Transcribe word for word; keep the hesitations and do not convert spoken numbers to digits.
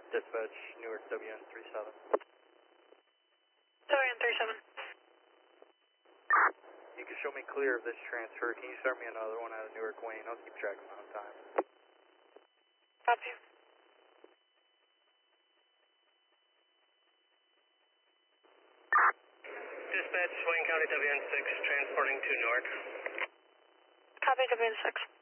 Dispatch, Newark W N thirty-seven. W N thirty-seven. You can show me clear of this transfer. Can you start me another one out of Newark Wayne? I'll keep track of my own time. Copy. Dispatch, Wayne County W N six, transporting to Newark. Copy W N six.